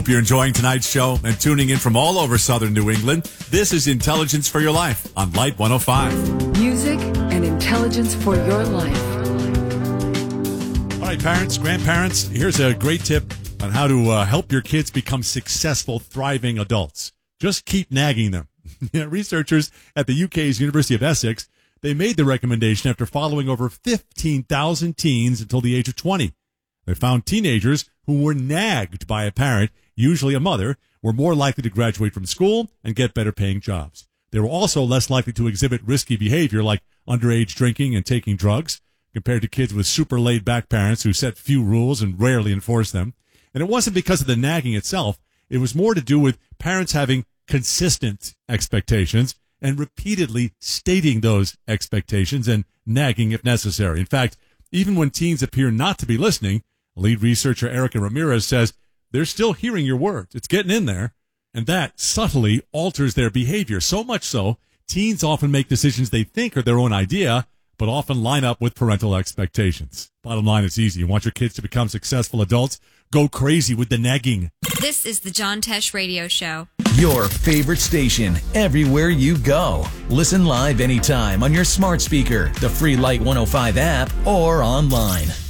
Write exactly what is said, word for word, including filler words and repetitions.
Hope you're enjoying tonight's show and tuning in from all over southern New England. This is Intelligence for Your Life on Light one oh five. Music and intelligence for your life. All right, parents, grandparents, here's a great tip on how to uh, help your kids become successful, thriving adults. Just keep nagging them. Researchers at the U K's University of Essex, they made the recommendation after following over fifteen thousand teens until the age of twenty. They found teenagers who were nagged by a parent, usually a mother, were more likely to graduate from school and get better paying jobs. They were also less likely to exhibit risky behavior like underage drinking and taking drugs compared to kids with super laid-back parents who set few rules and rarely enforce them. And it wasn't because of the nagging itself. It was more to do with parents having consistent expectations and repeatedly stating those expectations and nagging if necessary. In fact, even when teens appear not to be listening, lead researcher Erica Ramirez says they're still hearing your words. It's getting in there, and that subtly alters their behavior. So much so, teens often make decisions they think are their own idea, but often line up with parental expectations. Bottom line, it's easy. You want your kids to become successful adults? Go crazy with the nagging. This is the John Tesh Radio Show. Your favorite station, everywhere you go. Listen live anytime on your smart speaker, the free Light one oh five app, or online.